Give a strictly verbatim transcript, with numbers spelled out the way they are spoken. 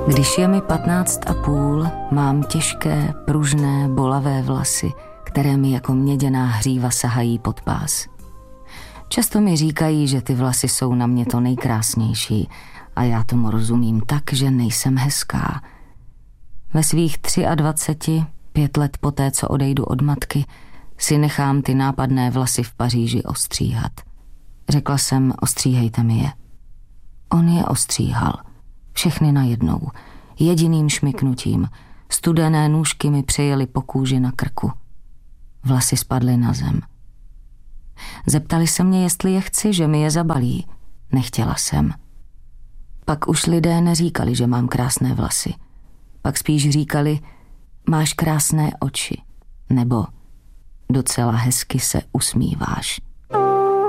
Když je mi patnáct a půl, mám těžké, pružné, bolavé vlasy, které mi jako měděná hříva sahají pod pás. Často mi říkají, že ty vlasy jsou na mě to nejkrásnější a já tomu rozumím tak, že nejsem hezká. Ve svých dvaceti třech, pět let poté, co odejdu od matky, si nechám ty nápadné vlasy v Paříži ostříhat. Řekla jsem, ostříhejte mi je. On je ostříhal. Všechny najednou. Jediným šmyknutím. Studené nůžky mi přejely po kůži na krku. Vlasy spadly na zem. Zeptali se mě, jestli je chci, že mi je zabalí. Nechtěla jsem. Pak už lidé neříkali, že mám krásné vlasy. Pak spíš říkali, máš krásné oči. Nebo docela hezky se usmíváš.